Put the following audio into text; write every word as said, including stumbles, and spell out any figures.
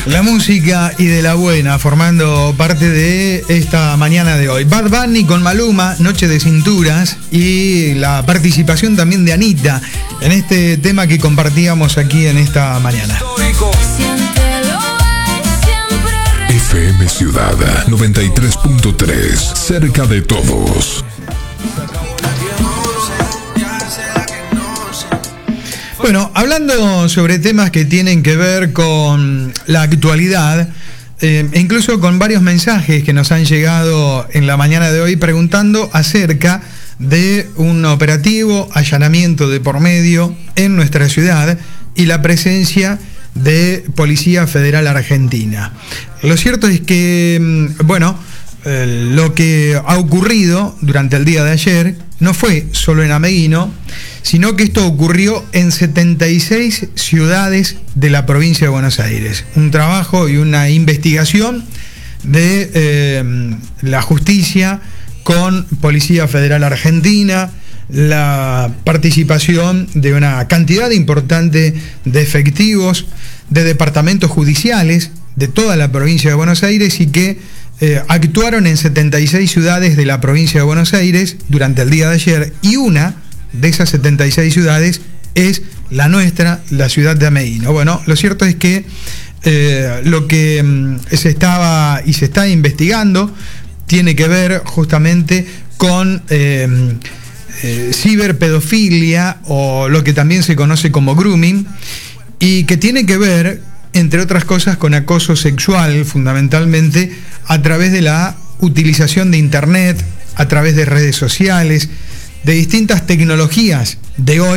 La música y de la buena, formando parte de esta mañana de hoy. Bad Bunny con Maluma, Noche de Cinturas, y la participación también de Anita en este tema que compartíamos aquí en esta mañana. F M Ciudad noventa y tres punto tres, cerca de todos. Bueno, hablando sobre temas que tienen que ver con la actualidad, eh, e incluso con varios mensajes que nos han llegado en la mañana de hoy preguntando acerca de un operativo, allanamiento de por medio en nuestra ciudad y la presencia de Policía Federal Argentina. Lo cierto es que, bueno, eh, lo que ha ocurrido durante el día de ayer no fue solo en Ameguino, sino que esto ocurrió en setenta y seis ciudades de la provincia de Buenos Aires. Un trabajo y una investigación de eh, la justicia con Policía Federal Argentina, la participación de una cantidad importante de efectivos, de departamentos judiciales de toda la provincia de Buenos Aires, y que eh, actuaron en setenta y seis ciudades de la provincia de Buenos Aires durante el día de ayer, y una de esas setenta y seis ciudades es la nuestra, la ciudad de Ameguino. Bueno, lo cierto es que eh, lo que mm, se estaba y se está investigando tiene que ver justamente con eh, eh, ciberpedofilia, o lo que también se conoce como grooming, y que tiene que ver, entre otras cosas, con acoso sexual, fundamentalmente a través de la utilización de internet, a través de redes sociales, de distintas tecnologías de hoy.